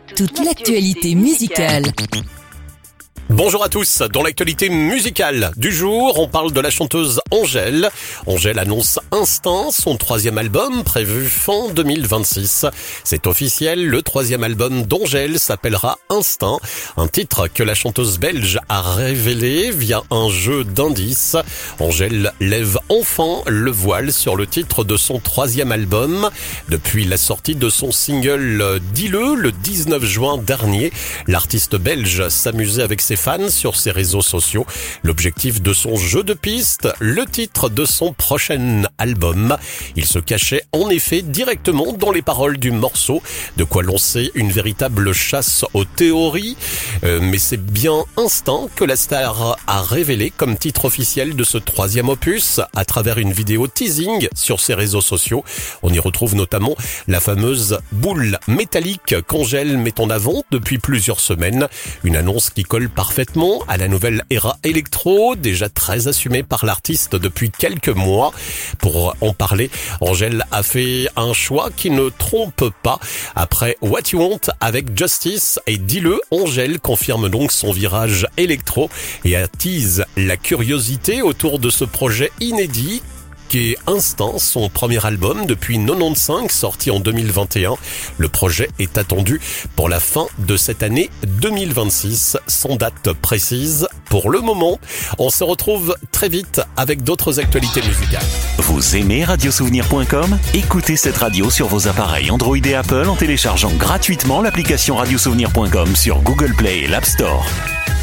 Toute l'actualité musicale. Bonjour à tous, dans l'actualité musicale du jour, on parle de la chanteuse Angèle. Angèle annonce Instinct, son 3e album prévu fin 2026. C'est officiel, le 3e album d'Angèle s'appellera Instinct, un titre que la chanteuse belge a révélé via un jeu d'indices. Angèle lève enfin le voile sur le titre de son 3e album. Depuis la sortie de son single Dis-le, le 19 juin dernier, l'artiste belge s'amusait avec ses fans sur ses réseaux sociaux. L'objectif de son jeu de piste, le titre de son prochain album. Il se cachait en effet directement dans les paroles du morceau, de quoi lancer une véritable chasse aux théories. Mais c'est bien Instinct que la star a révélé comme titre officiel de ce 3e opus à travers une vidéo teasing sur ses réseaux sociaux. On y retrouve notamment la fameuse boule métallique qu'Angèle met en avant depuis plusieurs semaines. Une annonce qui colle parfaitement à la nouvelle ère électro, déjà très assumée par l'artiste depuis quelques mois. Pour en parler, Angèle a fait un choix qui ne trompe pas. Après What You Want avec Justice et Dis-le, Angèle confirme donc son virage électro et attise la curiosité autour de ce projet inédit qui est Instinct, son premier album depuis 95, sorti en 2021. Le projet est attendu pour la fin de cette année 2026, sans date précise pour le moment. On se retrouve très vite avec d'autres actualités musicales. Vous aimez radiosouvenir.com ? Écoutez cette radio sur vos appareils Android et Apple en téléchargeant gratuitement l'application radiosouvenir.com sur Google Play et l'App Store.